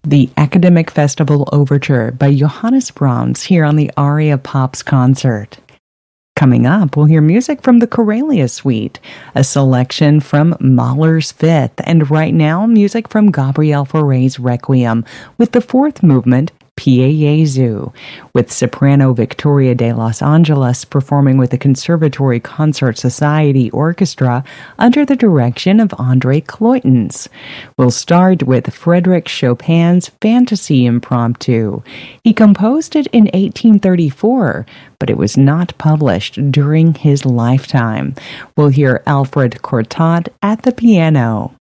The Academic Festival Overture by Johannes Brahms here on the Aria Pops concert. Coming up, we'll hear music from the Corelia Suite, a selection from Mahler's Fifth, and right now, music from Gabriel Fauré's Requiem with the fourth movement, Pie Jesu, with soprano Victoria de Los Angeles performing with the Conservatory Concert Society Orchestra under the direction of Andre Cloytens. We'll start with Frédéric Chopin's Fantasy Impromptu. He composed it in 1834, but it was not published during his lifetime. We'll hear Alfred Cortot at the piano.